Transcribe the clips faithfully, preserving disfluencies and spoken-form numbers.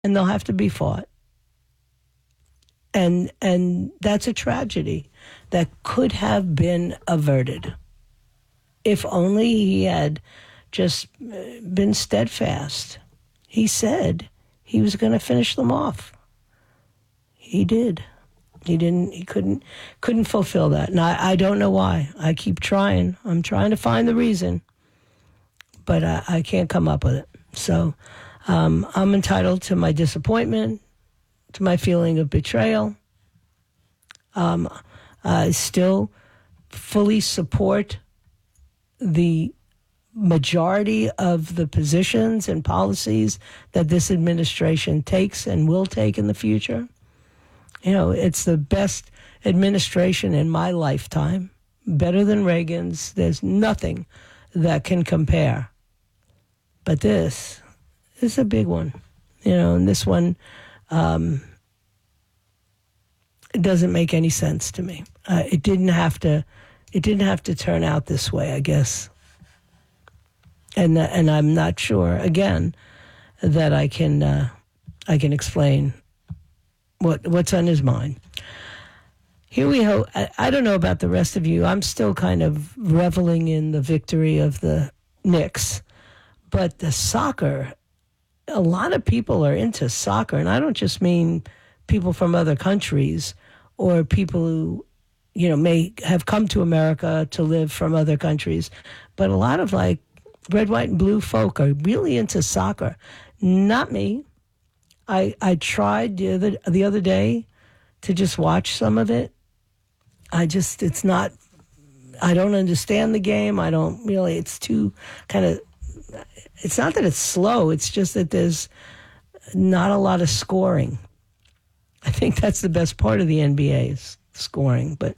and they'll have to be fought. And and that's a tragedy that could have been averted if only he had just been steadfast. He said he was going to finish them off. He did. He didn't. He couldn't. Couldn't fulfill that, and I, I don't know why. I keep trying. I'm trying to find the reason, but I, I can't come up with it. So um, I'm entitled to my disappointment, to my feeling of betrayal. Um, I still fully support the majority of the positions and policies that this administration takes and will take in the future. You know, it's the best administration in my lifetime, better than Reagan's. There's nothing that can compare. But this is a big one, you know, and this one, um, it doesn't make any sense to me. Uh, it didn't have to, it didn't have to turn out this way, I guess. And uh, and I'm not sure again that I can uh, I can explain what what's on his mind. Here we go. I, I don't know about the rest of you. I'm still kind of reveling in the victory of the Knicks, but the soccer. A lot of people are into soccer, and I don't just mean people from other countries or people who, you know, may have come to America to live from other countries, but a lot of like red, white, and blue folk are really into soccer. Not me. I I tried the other, the other day to just watch some of it. I just, it's not, I don't understand the game. I don't really, it's too kind of, it's not that it's slow. It's just that there's not a lot of scoring. I think that's the best part of the N B A is scoring. But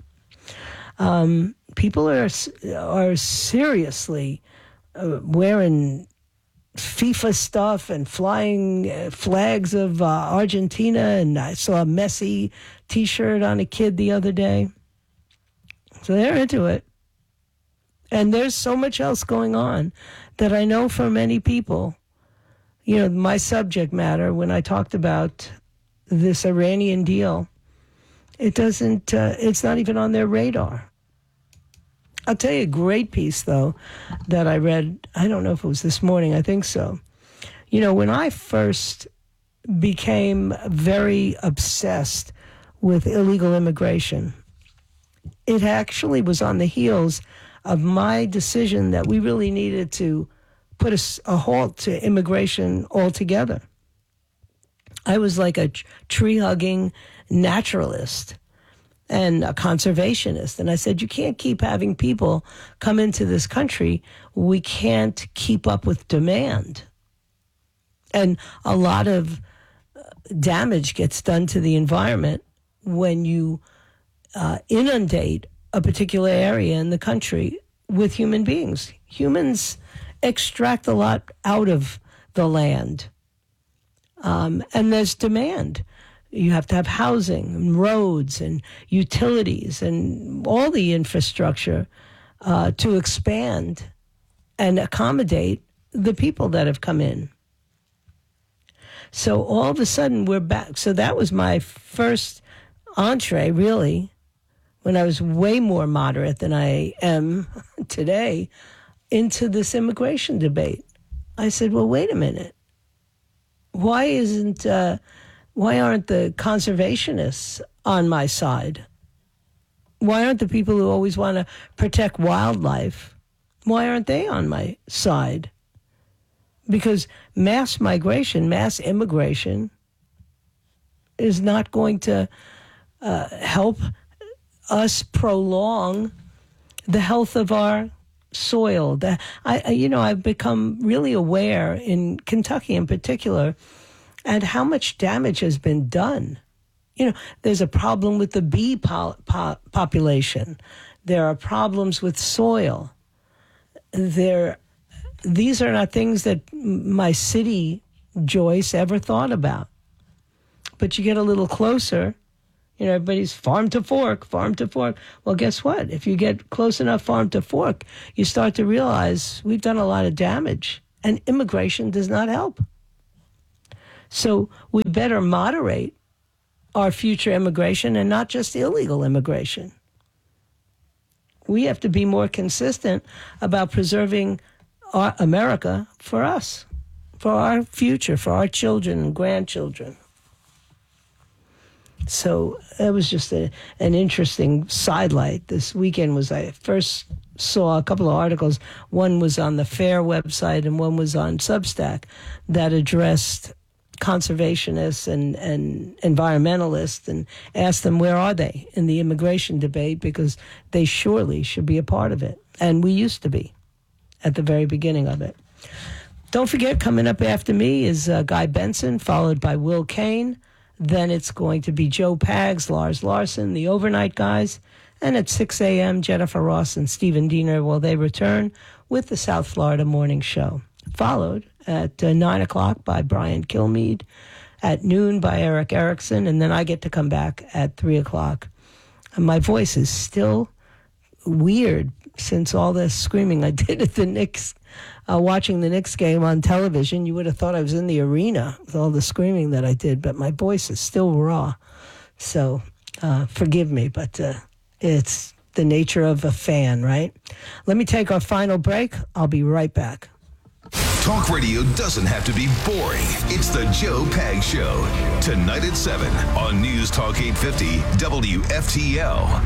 um, people are are seriously uh, wearing FIFA stuff and flying uh, flags of uh, Argentina. And I saw a Messi T-shirt on a kid the other day. So they're into it. And there's so much else going on that I know for many people, you know, my subject matter when I talked about this Iranian deal, it doesn't, uh, it's not even on their radar. I'll tell you a great piece, though, that I read. I don't know if it was this morning. I think so. You know, when I first became very obsessed with illegal immigration, it actually was on the heels of my decision that we really needed to put a, a halt to immigration altogether. I was like a tree-hugging naturalist and a conservationist. And I said, you can't keep having people come into this country. We can't keep up with demand. And a lot of damage gets done to the environment when you uh, inundate a particular area in the country with human beings. Humans extract a lot out of the land. Um, and there's demand. You have to have housing and roads and utilities and all the infrastructure uh, to expand and accommodate the people that have come in. So all of a sudden we're back. So that was my first entree, really, when I was way more moderate than I am today, into this immigration debate. I said, well, wait a minute. Why isn't, uh, why aren't the conservationists on my side? Why aren't the people who always want to protect wildlife, why aren't they on my side? Because mass migration, mass immigration is not going to uh, help us prolong the health of our soil. That I, you know, I've become really aware in Kentucky in particular at how much damage has been done. You know, there's a problem with the bee po- po- population. There are problems with soil. There, these are not things that my city, Joyce, ever thought about. But you get a little closer, you know, everybody's farm to fork, farm to fork. Well, guess what? If you get close enough farm to fork, you start to realize we've done a lot of damage, and immigration does not help. So we better moderate our future immigration and not just illegal immigration. We have to be more consistent about preserving our America for us, for our future, for our children and grandchildren. So that was just a, an interesting sidelight. This weekend was, I first saw a couple of articles. One was on the FAIR website and one was on Substack that addressed conservationists and, and environmentalists and asked them where are they in the immigration debate, because they surely should be a part of it. And we used to be at the very beginning of it. Don't forget, coming up after me is uh, Guy Benson, followed by Will Kane. Then it's going to be Joe Pags, Lars Larson, the Overnight Guys. And at six a.m., Jennifer Ross and Stephen Diener will they return with the South Florida Morning Show. Followed at uh, nine o'clock by Brian Kilmeade, at noon by Eric Erickson, and then I get to come back at three o'clock. And my voice is still weird since all the screaming I did at the Knicks, uh, watching the Knicks game on television. You would have thought I was in the arena with all the screaming that I did, but my voice is still raw. So uh, forgive me, but uh, it's the nature of a fan, right? Let me take our final break. I'll be right back. Talk radio doesn't have to be boring. It's the Joe Pags Show. Tonight at seven on News Talk eight fifty W F T L.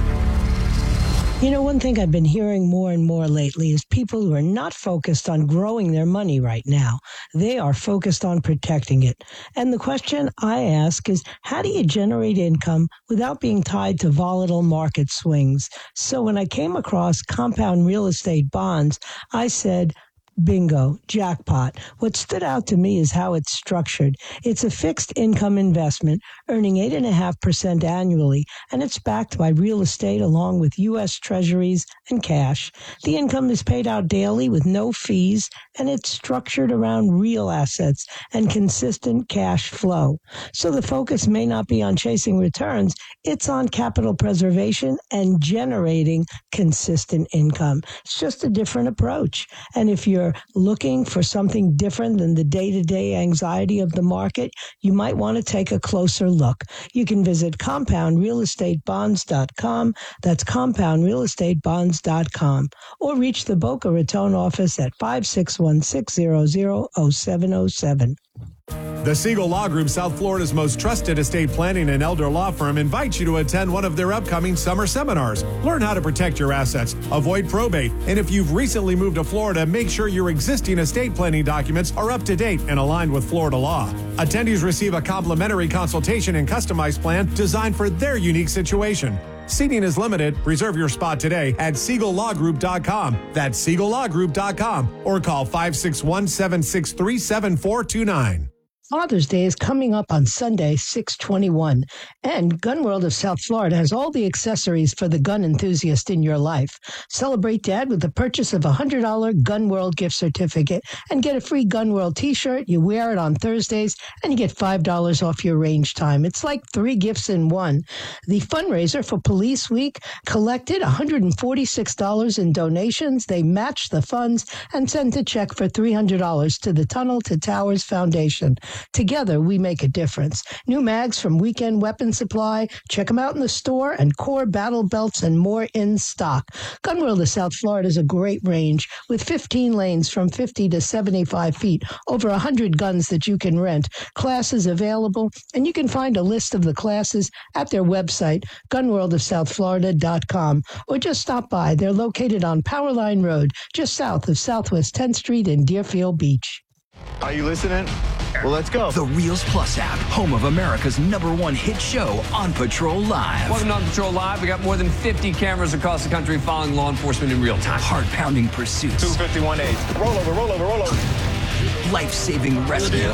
You know, one thing I've been hearing more and more lately is people who are not focused on growing their money right now. They are focused on protecting it. And the question I ask is, how do you generate income without being tied to volatile market swings? So when I came across compound real estate bonds, I said, bingo, jackpot. What stood out to me is how it's structured. It's a fixed income investment earning eight point five percent annually, and it's backed by real estate along with U S treasuries and cash. The income is paid out daily with no fees, and it's structured around real assets and consistent cash flow. So the focus may not be on chasing returns, it's on capital preservation and generating consistent income. It's just a different approach. And if you're looking for something different than the day-to-day anxiety of the market, you might want to take a closer look. You can visit compound real estate bonds dot com. That's compound real estate bonds dot com. Or reach the Boca Raton office at five six one, six zero zero, zero seven zero seven. The Siegel Law Group, South Florida's most trusted estate planning and elder law firm, invites you to attend one of their upcoming summer seminars. Learn how to protect your assets, avoid probate, and if you've recently moved to Florida, make sure your existing estate planning documents are up to date and aligned with Florida law. Attendees receive a complimentary consultation and customized plan designed for their unique situation. Seating is limited. Reserve your spot today at siegel law group dot com. That's siegel law group dot com or call five six one, seven six three, seven four two nine. Father's Day is coming up on Sunday, six twenty-one, and Gun World of South Florida has all the accessories for the gun enthusiast in your life. Celebrate Dad with the purchase of a one hundred dollars Gun World gift certificate and get a free Gun World t-shirt. You wear it on Thursdays and you get five dollars off your range time. It's like three gifts in one. The fundraiser for Police Week collected one hundred forty-six dollars in donations. They matched the funds and sent a check for three hundred dollars to the Tunnel to Towers Foundation. Together, we make a difference. New mags from Weekend Weapon Supply. Check them out in the store, and core battle belts and more in stock. Gun World of South Florida is a great range with fifteen lanes from fifty to seventy-five feet, over one hundred guns that you can rent, classes available, and you can find a list of the classes at their website, gun world of south florida dot com, or just stop by. They're located on Powerline Road, just south of Southwest tenth Street in Deerfield Beach. Are you listening? Well, let's go. The Reels Plus app, home of America's number one hit show, On Patrol Live. Welcome to On Patrol Live. We got more than fifty cameras across the country following law enforcement in real time. Heart-pounding pursuits. two fifty-one A. Roll over, roll over, roll over. Life-saving rescues.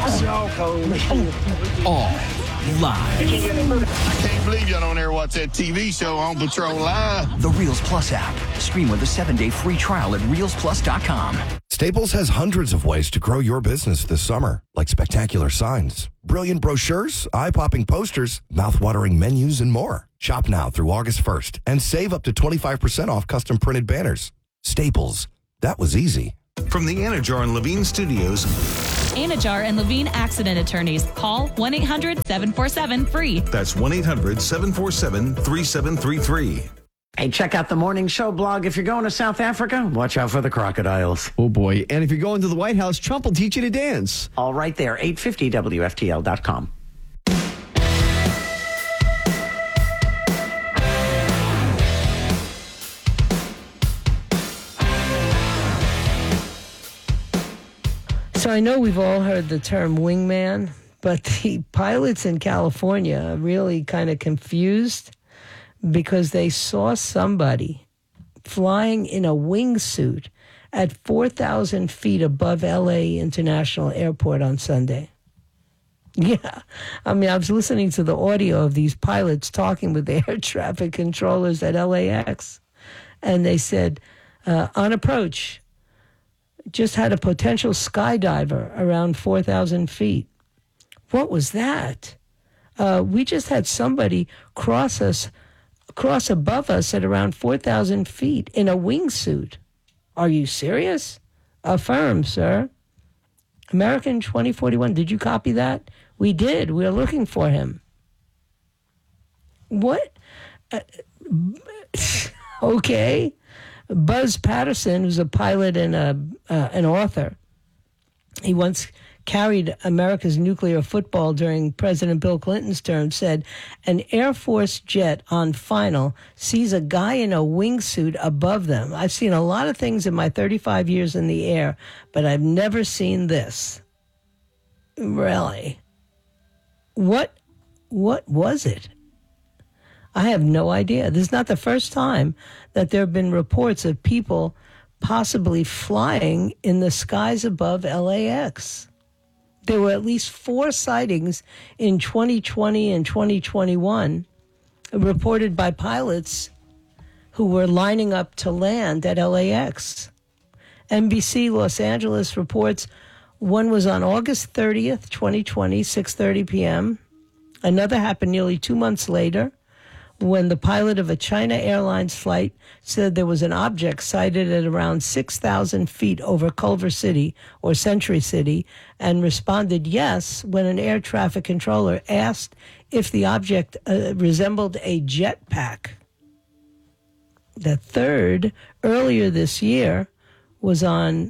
All live. I can't believe y'all don't ever watch that T V show On Patrol Live. The Reels Plus app. Stream with a seven-day free trial at reels plus dot com. Staples has hundreds of ways to grow your business this summer, like spectacular signs, brilliant brochures, eye-popping posters, mouth-watering menus, and more. Shop now through August first and save up to twenty-five percent off custom printed banners. Staples. That was easy. From the Anajar and Levine Studios, Anajar and Levine Accident Attorneys. Call one eight hundred seven four seven free. That's one eight hundred seven four seven three seven three three. Hey, check out the Morning Show blog. If you're going to South Africa, watch out for the crocodiles. Oh, boy. And if you're going to the White House, Trump will teach you to dance. All right there, eight fifty W F T L dot com. So I know we've all heard the term wingman, but the pilots in California are really kind of confused because they saw somebody flying in a wingsuit at four thousand feet above L A International Airport on Sunday. Yeah. I mean, I was listening to the audio of these pilots talking with the air traffic controllers at L A X, and they said, uh, on approach, just had a potential skydiver around four thousand feet. What was that? Uh, we just had somebody cross us, cross above us at around four thousand feet in a wingsuit. Are you serious? Affirm, sir. American twenty forty-one, did you copy that? We did. We're looking for him. What? Uh, okay. Buzz Patterson, who's a pilot and a, uh, an author, he once carried America's nuclear football during President Bill Clinton's term, said, an Air Force jet on final sees a guy in a wingsuit above them. I've seen a lot of things in my thirty-five years in the air, but I've never seen this. Really? What, what was it? I have no idea. This is not the first time that there have been reports of people possibly flying in the skies above L A X. There were at least four sightings in twenty twenty and twenty twenty-one reported by pilots who were lining up to land at L A X. N B C Los Angeles reports one was on August thirtieth, twenty twenty, six thirty p.m. Another happened nearly two months later, when the pilot of a China Airlines flight said there was an object sighted at around six thousand feet over Culver City or Century City, and responded yes when an air traffic controller asked if the object uh, resembled a jetpack. The third, earlier this year, was on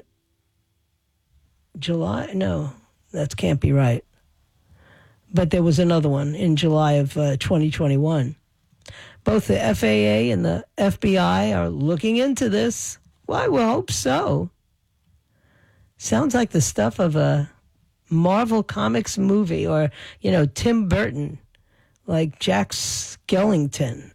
July. No, that can't be right. But there was another one in July of uh, twenty twenty-one. Both the F A A and the F B I are looking into this. Well, I will hope so. Sounds like the stuff of a Marvel Comics movie or, you know, Tim Burton, like Jack Skellington.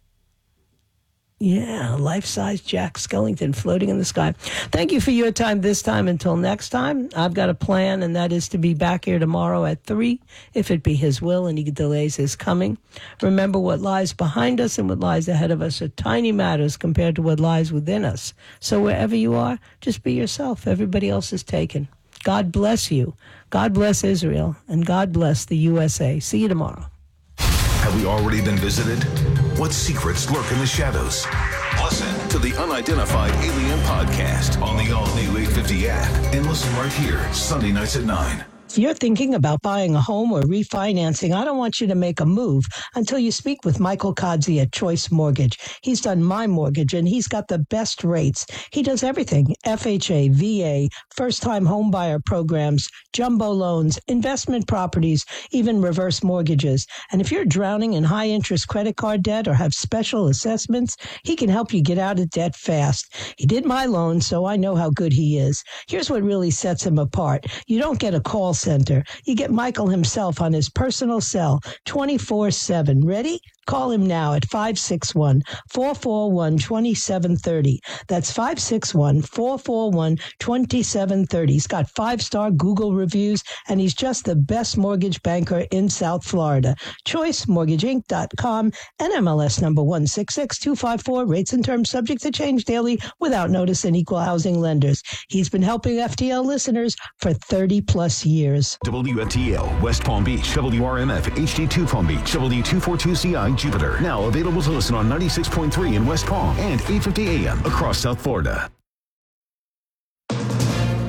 Yeah, life-size Jack Skellington floating in the sky. Thank you for your time this time. Until next time, I've got a plan, and that is to be back here tomorrow at three, if it be his will and he delays his coming. Remember, what lies behind us and what lies ahead of us are tiny matters compared to what lies within us. So wherever you are, just be yourself. Everybody else is taken. God bless you. God bless Israel. And God bless the U S A. See you tomorrow. Have we already been visited? What secrets lurk in the shadows? Listen to the Unidentified Alien Podcast on the all-new eight fifty app and listen right here, Sunday nights at nine. If you're thinking about buying a home or refinancing, I don't want you to make a move until you speak with Michael Kodzi at Choice Mortgage. He's done my mortgage, and he's got the best rates. He does everything: F H A, V A, first-time home buyer programs, jumbo loans, investment properties, even reverse mortgages. And if you're drowning in high-interest credit card debt or have special assessments, he can help you get out of debt fast. He did my loan, so I know how good he is. Here's what really sets him apart. You don't get a call center. You get Michael himself on his personal cell twenty-four seven. Ready? Call him now at five six one, four four one, two seven three zero. That's five six one, four four one, two seven three zero. He's got five-star Google reviews, and he's just the best mortgage banker in South Florida. choice mortgage inc dot com, N M L S number one six six two five four. Rates and terms subject to change daily without notice and equal housing lenders. He's been helping F T L listeners for thirty plus years. W F T L, West Palm Beach, W R M F, H D two Palm Beach, W two forty-two C I, Jupiter. Now available to listen on ninety-six point three in West Palm and eight fifty A M across South Florida.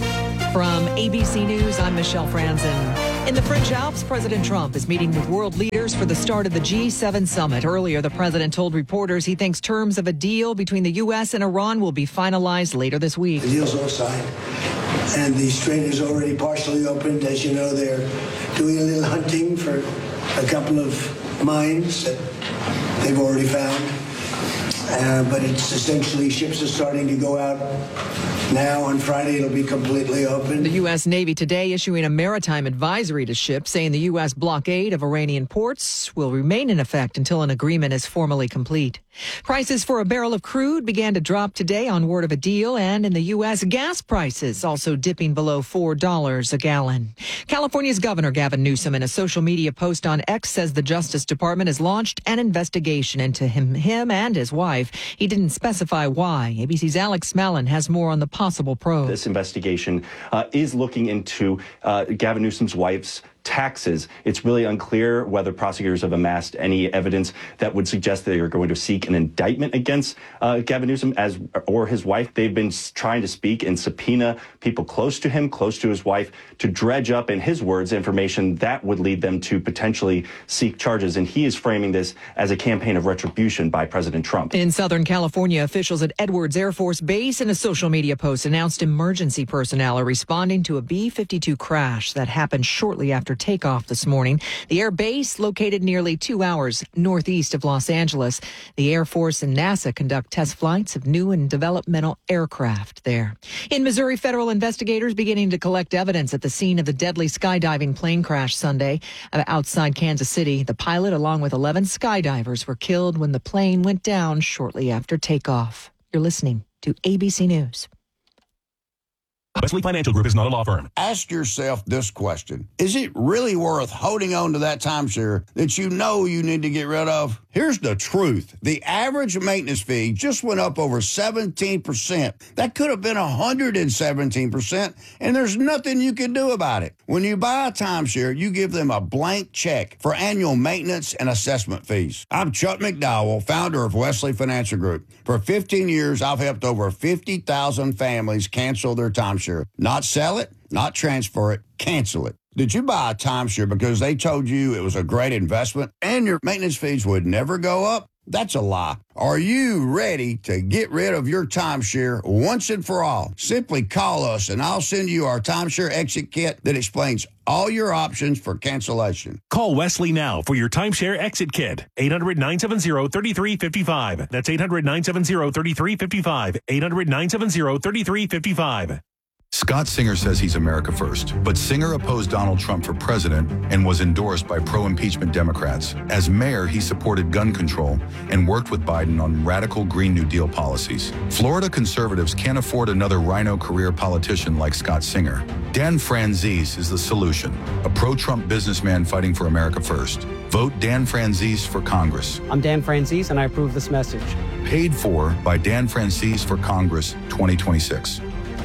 From A B C News, I'm Michelle Franzen. In the French Alps, President Trump is meeting with world leaders for the start of the G seven summit. Earlier, the president told reporters he thinks terms of a deal between the U S and Iran will be finalized later this week. The deal's all signed, and the strait is already partially opened. As you know, they're doing a little hunting for a couple of mines that they've already found. Uh, but it's essentially ships are starting to go out now. On Friday, it'll be completely open. The U S. Navy today issuing a maritime advisory to ships saying the U S blockade of Iranian ports will remain in effect until an agreement is formally complete. Prices for a barrel of crude began to drop today on word of a deal, and in the U S, gas prices also dipping below four dollars a gallon. California's Governor Gavin Newsom, in a social media post on X, says the Justice Department has launched an investigation into him, him and his wife. He didn't specify why. A B C's Alex Malin has more on the possible probe. This investigation uh, is looking into uh, Gavin Newsom's wife's taxes. It's really unclear whether prosecutors have amassed any evidence that would suggest they are going to seek an indictment against uh, Gavin Newsom as or his wife. They've been trying to speak and subpoena people close to him, close to his wife, to dredge up, in his words, information that would lead them to potentially seek charges. And he is framing this as a campaign of retribution by President Trump. In Southern California, officials at Edwards Air Force Base, in a social media post, announced emergency personnel are responding to a B fifty-two crash that happened shortly after takeoff this morning. The air base, located nearly two hours northeast of Los Angeles. The Air Force and NASA conduct test flights of new and developmental aircraft there. In Missouri, federal investigators beginning to collect evidence at the scene of the deadly skydiving plane crash Sunday outside Kansas City. The pilot, along with eleven skydivers, were killed when the plane went down shortly after takeoff. You're listening to A B C News. Wesley Financial Group is not a law firm. Ask yourself this question. Is it really worth holding on to that timeshare that you know you need to get rid of? Here's the truth. The average maintenance fee just went up over seventeen percent. That could have been one hundred seventeen percent, and there's nothing you can do about it. When you buy a timeshare, you give them a blank check for annual maintenance and assessment fees. I'm Chuck McDowell, founder of Wesley Financial Group. For fifteen years, I've helped over fifty thousand families cancel their timeshare. Not sell it, not transfer it, cancel it. Did you buy a timeshare because they told you it was a great investment and your maintenance fees would never go up? That's a lie. Are you ready to get rid of your timeshare once and for all? Simply call us and I'll send you our timeshare exit kit that explains all your options for cancellation. Call Wesley now for your timeshare exit kit. eight hundred, nine seven zero, three three five five. That's eight hundred, nine seven zero, three three five five. eight hundred, nine seven zero, three three five five. Scott Singer says he's America first, but Singer opposed Donald Trump for president and was endorsed by pro-impeachment Democrats. As mayor, he supported gun control and worked with Biden on radical Green New Deal policies. Florida conservatives can't afford another rhino career politician like Scott Singer. Dan Franzese is the solution, a pro-Trump businessman fighting for America first. Vote Dan Franzese for Congress. I'm Dan Franzese, and I approve this message. Paid for by Dan Franzese for Congress twenty twenty-six.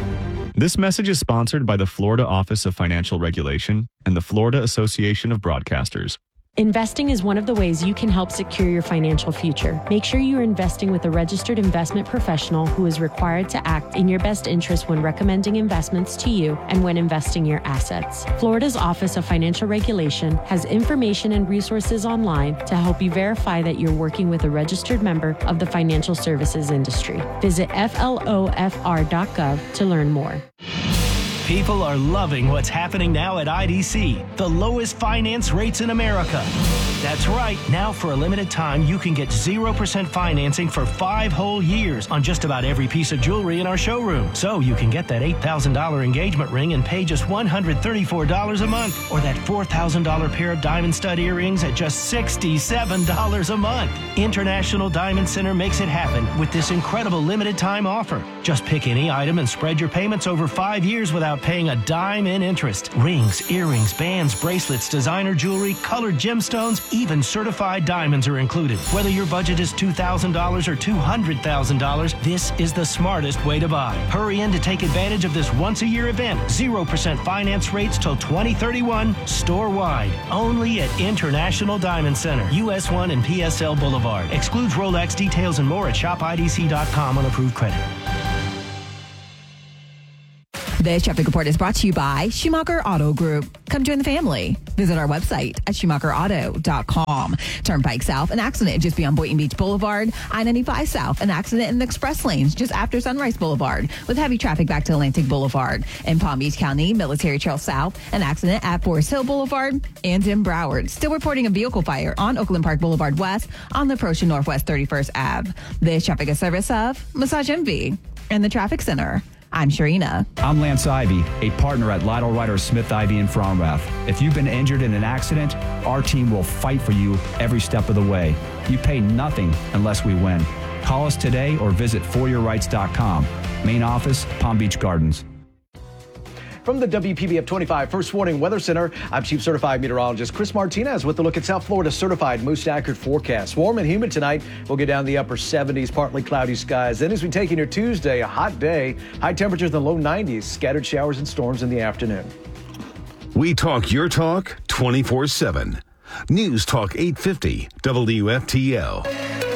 This message is sponsored by the Florida Office of Financial Regulation and the Florida Association of Broadcasters. Investing is one of the ways you can help secure your financial future. Make sure you're investing with a registered investment professional who is required to act in your best interest when recommending investments to you and when investing your assets. Florida's Office of Financial Regulation has information and resources online to help you verify that you're working with a registered member of the financial services industry. Visit F L O F R dot gov to learn more. People are loving what's happening now at I D C, the lowest finance rates in America. That's right. Now, for a limited time, you can get zero percent financing for five whole years on just about every piece of jewelry in our showroom. So you can get that eight thousand dollars engagement ring and pay just one hundred thirty-four dollars a month, or that four thousand dollars pair of diamond stud earrings at just sixty-seven dollars a month. International Diamond Center makes it happen with this incredible limited time offer. Just pick any item and spread your payments over five years without paying a dime in interest. Rings, earrings, bands, bracelets, designer jewelry, colored gemstones, even certified diamonds are included. Whether your budget is two thousand dollars or two hundred thousand dollars, this is the smartest way to buy. Hurry in to take advantage of this once-a-year event. zero percent finance rates till twenty thirty-one, store-wide. Only at International Diamond Center, U S one and P S L Boulevard. Excludes Rolex. Details and more at shop I D C dot com on approved credit. This traffic report is brought to you by Schumacher Auto Group. Come join the family. Visit our website at schumacher auto dot com. Turnpike South, an accident just beyond Boynton Beach Boulevard. I ninety-five South, an accident in the express lanes just after Sunrise Boulevard with heavy traffic back to Atlantic Boulevard. In Palm Beach County, Military Trail South, an accident at Forest Hill Boulevard. And in Broward, still reporting a vehicle fire on Oakland Park Boulevard West on the approach to Northwest thirty-first Avenue. This traffic is service of Massage Envy and the Traffic Center. I'm Sharina. I'm Lance Ivy, a partner at Lytle Ryder Smith Ivy in Fromrath. If you've been injured in an accident, our team will fight for you every step of the way. You pay nothing unless we win. Call us today or visit for your rights dot com. Main office, Palm Beach Gardens. From the W P B F twenty-five First Warning Weather Center, I'm Chief Certified Meteorologist Chris Martinez with a look at South Florida's certified most accurate forecast. Warm and humid tonight. We'll get down the upper seventies, partly cloudy skies. Then as we take in your Tuesday, a hot day. High temperatures in the low nineties, scattered showers and storms in the afternoon. We talk your talk twenty-four seven. News Talk eight fifty W F T L.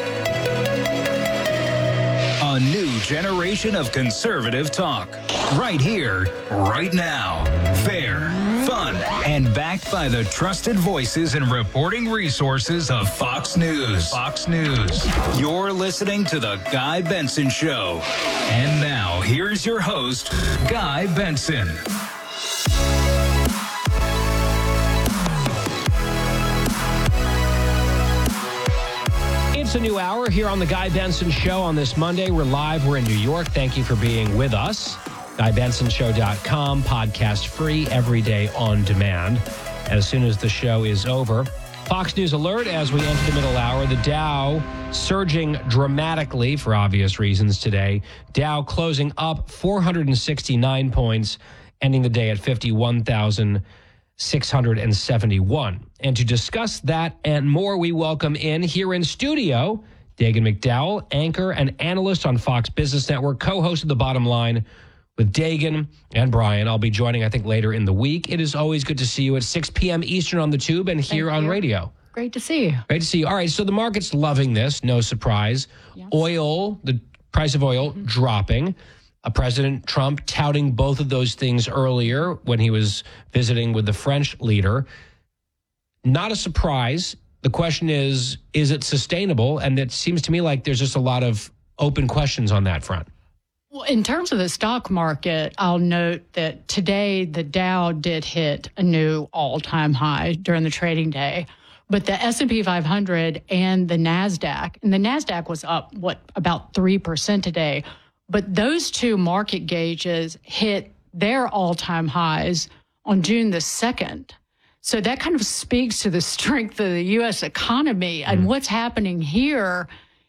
A new generation of conservative talk. Right here, right now. Fair, fun, and backed by the trusted voices and reporting resources of Fox News. Fox News. You're listening to The Guy Benson Show. And now, here's your host, Guy Benson. It's a new hour here on the Guy Benson Show on this Monday. We're live. We're in New York. Thank you for being with us. guy benson show dot com, podcast free, every day on demand. As soon as the show is over, Fox News alert as we enter the middle hour. The Dow surging dramatically for obvious reasons today. Dow closing up four hundred sixty-nine points, ending the day at fifty-one thousand six hundred seventy-one. And to discuss that and more, we welcome in here in studio, Dagen McDowell, anchor and analyst on Fox Business Network, co-host of The Bottom Line with Dagen and Brian. I'll be joining, I think, later in the week. It is always good to see you at six p.m. Eastern on the Tube and here Thank on you. Radio. Great to see you. Great to see you. All right, so the market's loving this, no surprise. Yes. Oil, the price of oil mm-hmm. dropping. Uh, President Trump touting both of those things earlier when he was visiting with the French leader. Not a surprise. The question is, is it sustainable? And it seems to me like there's just a lot of open questions on that front. Well, in terms of the stock market, I'll note that today the Dow did hit a new all-time high during the trading day. But the S and P five hundred and the NASDAQ, and the NASDAQ was up, what, about three percent today. But those two market gauges hit their all-time highs on June the second. So that kind of speaks to the strength of the U S economy and what's happening here,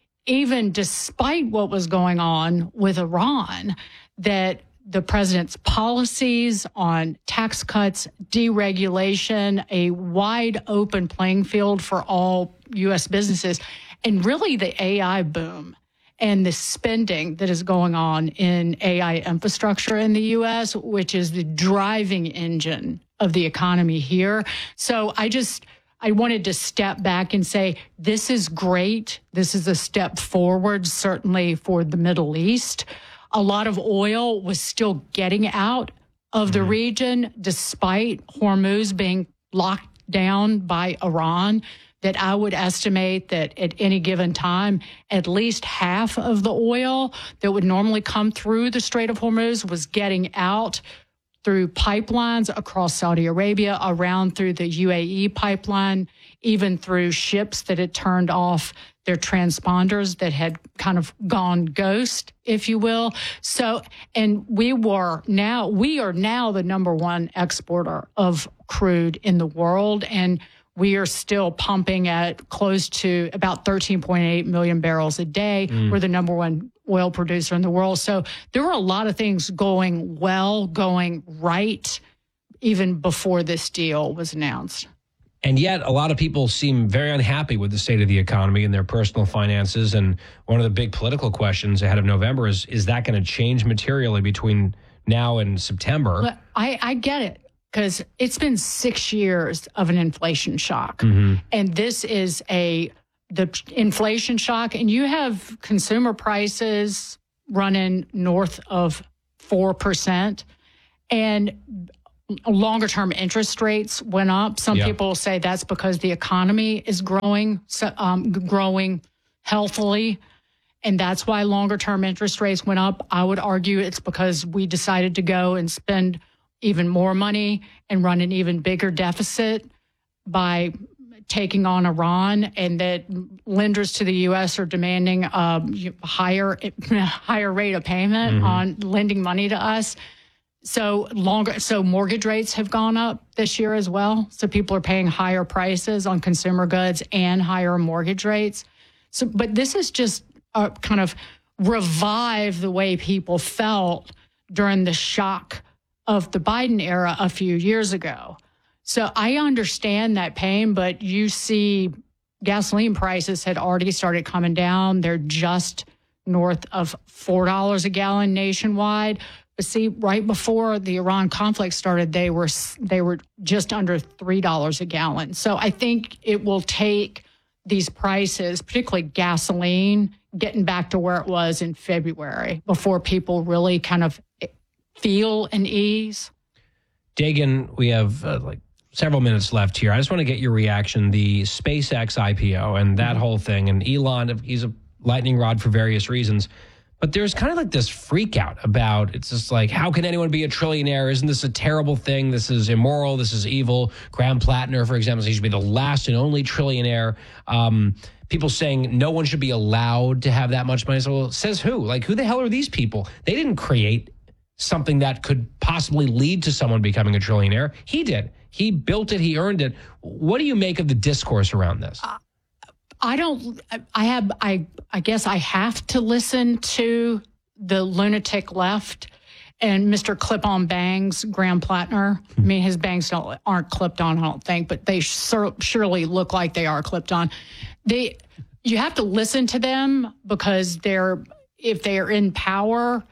even despite what was going on with Iran, that the president's policies on tax cuts, deregulation, a wide open playing field for all U S businesses, and really the A I boom and the spending that is going on in A I infrastructure in the U S, which is the driving engine of the economy here. So I just, I wanted to step back and say, this is great. This is a step forward, certainly for the Middle East. A lot of oil was still getting out of the region, despite Hormuz being locked down by Iran, that I would estimate that at any given time, at least half of the oil that would normally come through the Strait of Hormuz was getting out through pipelines across Saudi Arabia, around through the U A E pipeline, even through ships that had turned off their transponders that had kind of gone ghost, if you will. So, and we were now, we are now the number one exporter of crude in the world. And we are still pumping at close to about thirteen point eight million barrels a day. Mm. We're the number one oil producer in the world. So there were a lot of things going well, going right, even before this deal was announced. And yet a lot of people seem very unhappy with the state of the economy and their personal finances. And one of the big political questions ahead of November is, is that going to change materially between now and September? But I, I get it, because it's been six years of an inflation shock. Mm-hmm. And this is a the inflation shock. And you have consumer prices running north of four percent. And longer term interest rates went up. Some Yeah. people say that's because the economy is growing, so, um, growing healthily. And that's why longer term interest rates went up. I would argue it's because we decided to go and spend even more money and run an even bigger deficit by taking on Iran, and that lenders to the U S are demanding a higher, higher rate of payment Mm-hmm. on lending money to us. So longer, so mortgage rates have gone up this year as well. So people are paying higher prices on consumer goods and higher mortgage rates. So, but this is just a kind of revive the way people felt during the shock of the Biden era a few years ago. So I understand that pain, but you see gasoline prices had already started coming down. They're just north of four dollars a gallon nationwide. But see, right before the Iran conflict started, they were they were just under three dollars a gallon. So I think it will take these prices, particularly gasoline, getting back to where it was in February before people really kind of feel an ease. Dagan, we have uh, like several minutes left here. I just want to get your reaction. The SpaceX I P O and that whole thing, and Elon, he's a lightning rod for various reasons. But there's kind of like this freak out about, it's just like, how can anyone be a trillionaire? Isn't this a terrible thing? This is immoral. This is evil. Graham Plattner, for example, he should be the last and only trillionaire. Um, people saying no one should be allowed to have that much money. So, well, says who? Like, who the hell are these people? They didn't create something that could possibly lead to someone becoming a trillionaire. He did. He built it. He earned it. What do you make of the discourse around this? Uh, I don't, I have, I, I guess I have to listen to the lunatic left and Mister Clip-on Bangs, Graham Plattner. I mean, his bangs don't, aren't clipped on, I don't think, but they sur- surely look like they are clipped on. They, you have to listen to them because they're, if they are in power,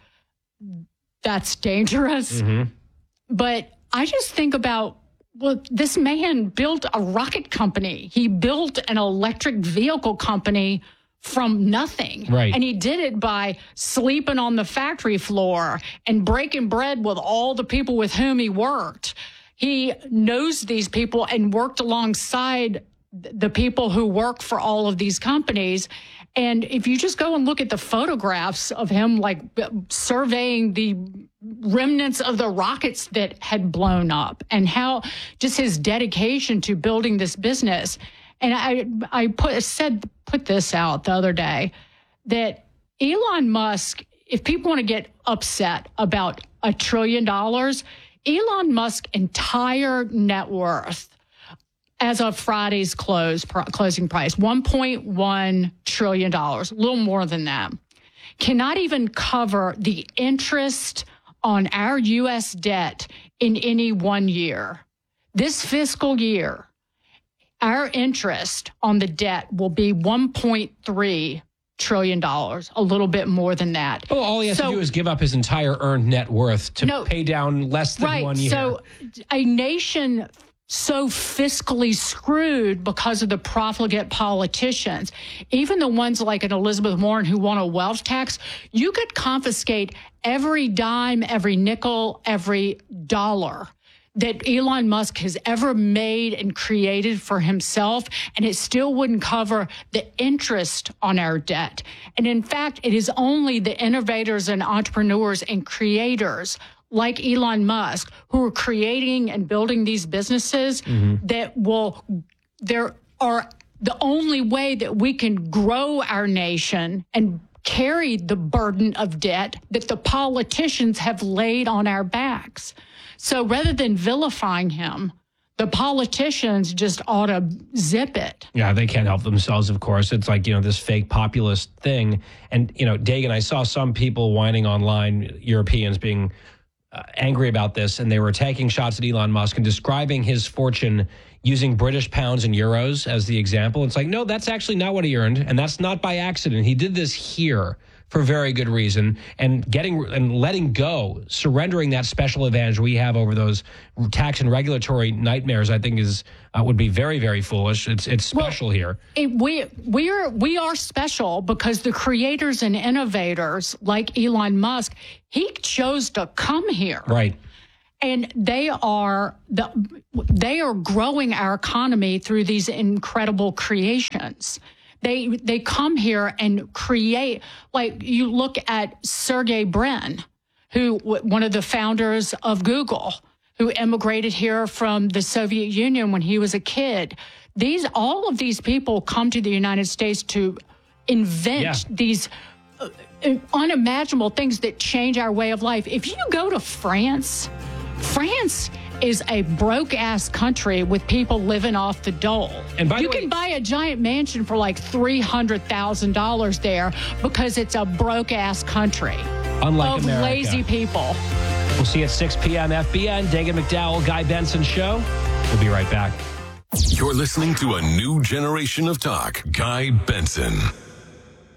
that's dangerous. Mm-hmm. But I just think about, well, this man built a rocket company. He built an electric vehicle company from nothing. Right. And he did it by sleeping on the factory floor and breaking bread with all the people with whom he worked. He knows these people and worked alongside the people who work for all of these companies. And if you just go and look at the photographs of him, like surveying the remnants of the rockets that had blown up and how just his dedication to building this business. And I, I put said, put this out the other day that Elon Musk, if people want to get upset about a trillion dollars, Elon Musk's entire net worth as of Friday's close pr- closing price, one point one trillion dollars, a little more than that, cannot even cover the interest on our U S debt in any one year. This fiscal year, our interest on the debt will be one point three trillion dollars, a little bit more than that. Well, all he has so, to do is give up his entire earned net worth to no, pay down less than right, one year. So a nation so fiscally screwed because of the profligate politicians, even the ones like an Elizabeth Warren who want a wealth tax, you could confiscate every dime, every nickel, every dollar that Elon Musk has ever made and created for himself, and it still wouldn't cover the interest on our debt. And in fact, it is only the innovators and entrepreneurs and creators like Elon Musk, who are creating and building these businesses mm-hmm. that will, there are the only way that we can grow our nation and carry the burden of debt that the politicians have laid on our backs. So rather than vilifying him, the politicians just ought to zip it. Yeah, they can't help themselves, of course. It's like, you know, this fake populist thing. And, you know, Dagan, I saw some people whining online, Europeans being Uh, angry about this, and they were taking shots at Elon Musk and describing his fortune using British pounds and euros as the example. It's like, no, that's actually not what he earned, and that's not by accident. He did this here for very good reason, and getting and letting go, surrendering that special advantage we have over those tax and regulatory nightmares, I think is uh, would be very, very foolish. It's it's special well, here. It, we we are we are special because the creators and innovators like Elon Musk, he chose to come here, right? And they are the, they are growing our economy through these incredible creations. They they come here and create, like you look at Sergey Brin, who one of the founders of Google, who immigrated here from the Soviet Union when he was a kid. These all of these people come to the United States to invent yeah. these uh, unimaginable things that change our way of life. If you go to France, France is a broke-ass country with people living off the dole. And by you the way, can buy a giant mansion for like three hundred thousand dollars there because it's a broke-ass country. Unlike of America. Lazy people. We'll see you at six p.m. F B N, Dagan McDowell, Guy Benson Show. We'll be right back. You're listening to a new generation of talk. Guy Benson.